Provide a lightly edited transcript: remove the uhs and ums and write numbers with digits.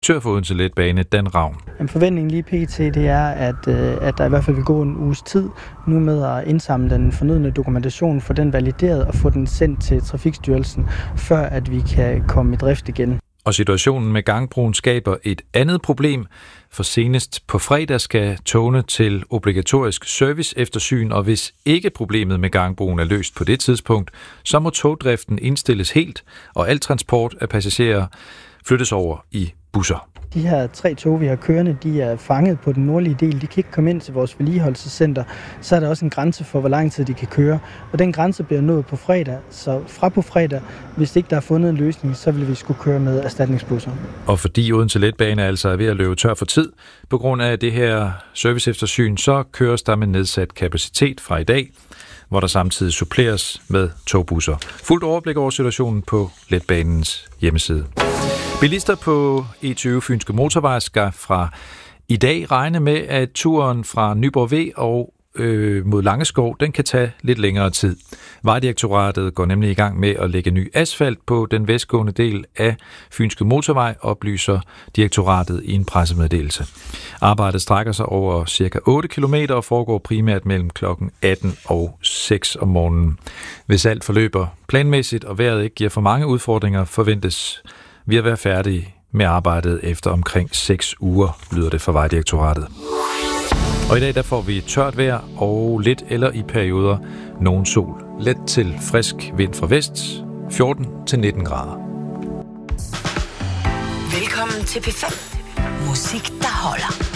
direktør for Odense Letbane, Dan Ravn. Forventningen lige pt. Det er, at der i hvert fald vil gå en uges tid nu med at indsamle den fornødne dokumentation, få den valideret og få den sendt til Trafikstyrelsen, før at vi kan komme i drift igen. Og situationen med gangbroen skaber et andet problem, for senest på fredag skal togene til obligatorisk service eftersyn, og hvis ikke problemet med gangbroen er løst på det tidspunkt, så må togdriften indstilles helt, og al transport af passagerer flyttes over i busser. De her 3 tog, vi har kørende, de er fanget på den nordlige del. De kan ikke komme ind til vores vedligeholdelsescenter. Så er der også en grænse for, hvor lang tid de kan køre. Og den grænse bliver nået på fredag. Så fra på fredag, hvis ikke der er fundet en løsning, så vil vi skulle køre med erstatningsbusser. Og fordi Odense Letbane altså er ved at løbe tør for tid, på grund af det her serviceeftersyn, så køres der med nedsat kapacitet fra i dag, hvor der samtidig suppleres med togbusser. Fuldt overblik over situationen på Letbanens hjemmeside. Bilister på E20 Fynske Motorvej skal fra i dag regne med, at turen fra Nyborg V og mod Langeskov, den kan tage lidt længere tid. Vejdirektoratet går nemlig i gang med at lægge ny asfalt på den vestgående del af Fynske Motorvej, oplyser direktoratet i en pressemeddelelse. Arbejdet strækker sig over ca. 8 km og foregår primært mellem kl. 18 og 6 om morgenen. Hvis alt forløber planmæssigt og vejret ikke giver for mange udfordringer, forventes vi at være færdige med arbejdet efter omkring 6 uger, lyder det fra Vejdirektoratet. Og i dag der får vi tørt vejr og lidt eller i perioder nogen sol. Let til frisk vind fra vest, 14-19 grader. Velkommen til P5. Musik, der holder.